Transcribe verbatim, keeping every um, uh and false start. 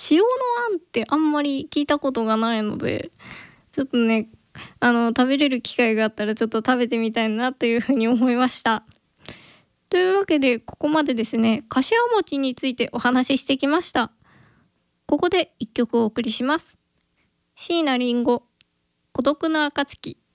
塩のあんってあんまり聞いたことがないので、ちょっとね、あの食べれる機会があったらちょっと食べてみたいなというふうに思いました。というわけで、ここまでですね、かしわ餅についてお話ししてきました。ここで一曲お送りします。椎名林檎、孤独の暁。